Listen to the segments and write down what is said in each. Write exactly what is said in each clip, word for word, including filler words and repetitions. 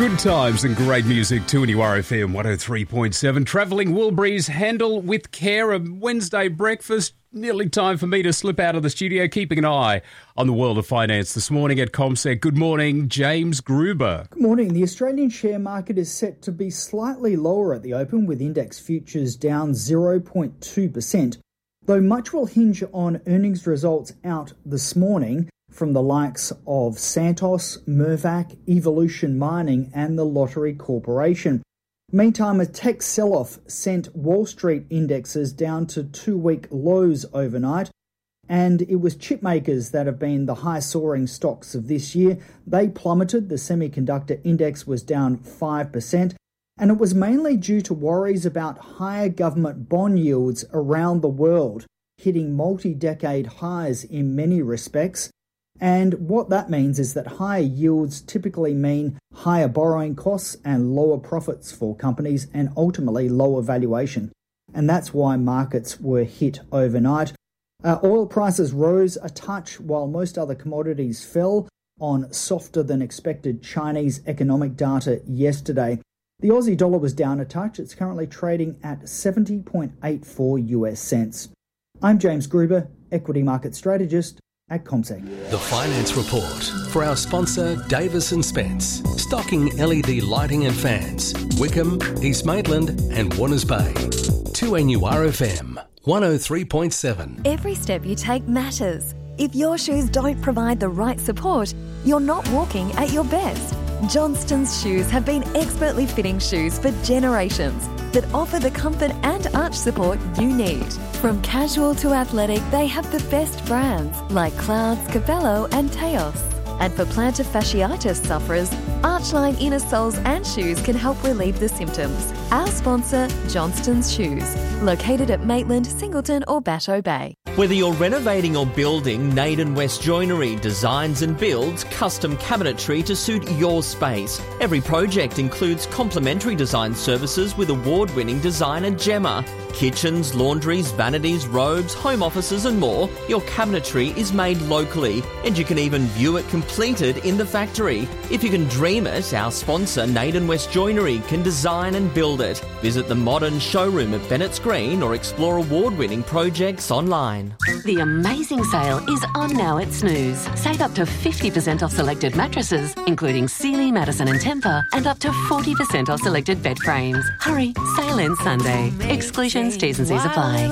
Good times and great music, two N U R F M one oh three point seven. Travelling Woolberries, handle with care a Wednesday breakfast. Nearly time for me to slip out of the studio, keeping an eye on the world of finance this morning at CommSec. Good morning, James Gruber. Good morning. The Australian share market is set to be slightly lower at the open, with index futures down zero point two percent, though much will hinge on earnings results out this morning from the likes of Santos, Mirvac, Evolution Mining and the Lottery Corporation. Meantime, a tech sell-off sent Wall Street indexes down to two-week lows overnight, and it was chip makers that have been the high-soaring stocks of this year. They plummeted. The semiconductor index was down five percent, and it was mainly due to worries about higher government bond yields around the world, hitting multi-decade highs in many respects. And what that means is that higher yields typically mean higher borrowing costs and lower profits for companies and ultimately lower valuation. And that's why markets were hit overnight. Uh, oil prices rose a touch while most other commodities fell on softer than expected Chinese economic data yesterday. The Aussie dollar was down a touch. It's currently trading at seventy point eight four US cents. I'm James Gruber, equity market strategist at CommSec. The Finance Report for our sponsor Davis and Spence, stocking L E D lighting and fans, Wickham, East Maitland and Warners Bay. two N U R F M one oh three point seven. Every step you take matters. If your shoes don't provide the right support, you're not walking at your best. Johnston's shoes have been expertly fitting shoes for generations that offer the comfort and arch support you need. From casual to athletic, they have the best brands like Clouds, Capello and Teos. And for plantar fasciitis sufferers, Archline inner soles and shoes can help relieve the symptoms. Our sponsor, Johnston's Shoes, located at Maitland, Singleton or Batteau Bay. Whether you're renovating or building, Naden West Joinery designs and builds custom cabinetry to suit your space. Every project includes complimentary design services with award-winning designer Gemma. Kitchens, laundries, vanities, robes, home offices and more. Your cabinetry is made locally and you can even view it completed in the factory. If you can dream it, our sponsor Naden West Joinery can design and build it. Visit the modern showroom at Bennett's Green or explore award-winning projects online. The amazing sale is on now at Snooze. Save up to fifty percent off selected mattresses, including Sealy, Madison and Tempur, and up to forty percent off selected bed frames. Hurry, sale ends Sunday. Exclusions, T's and C's apply.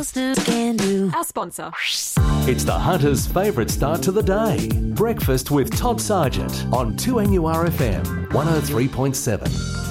Our sponsor. It's the Hunter's favourite start to the day. Breakfast with Todd Sargent on two N U R F M one oh three point seven.